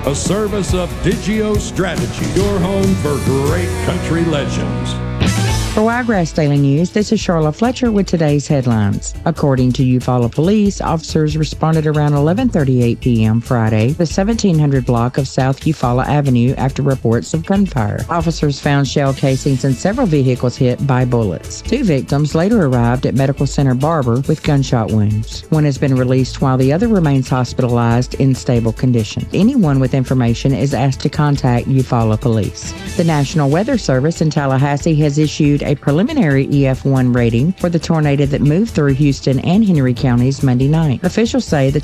a service of Digio Strategy, your home for great country legends. For Wiregrass Daily News, this is Charla Fletcher with today's headlines. According to Eufaula Police, officers responded around 11:38 p.m. Friday, the 1700 block of South Eufaula Avenue after reports of gunfire. Officers found shell casings in several vehicles hit by bullets. 2 victims later arrived at Medical Center Barber with gunshot wounds. One has been released while the other remains hospitalized in stable condition. Anyone with information is asked to contact Eufaula Police. The National Weather Service in Tallahassee has issued a preliminary EF1 rating for the tornado that moved through Houston and Henry counties Monday night. Officials say the